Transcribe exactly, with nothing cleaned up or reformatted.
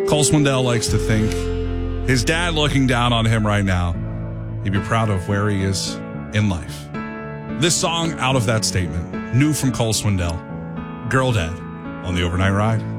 Cole Swindell likes to think his dad looking down on him right now, he'd be proud of where he is in life. This song out of that statement, new from Cole Swindell, Girl Dead on the Overnight Ride.